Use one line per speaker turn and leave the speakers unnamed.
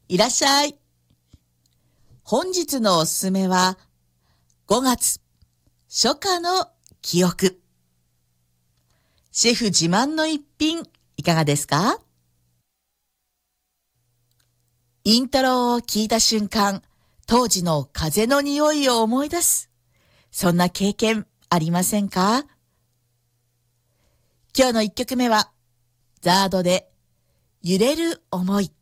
いらっしゃい。本日のおすすめは、5月、初夏の記憶。シェフ自慢の一品、いかがですか？イントロを聞いた瞬間、当時の風の匂いを思い出す。そんな経験ありませんか？今日の1曲目は、ザードで揺れる想い。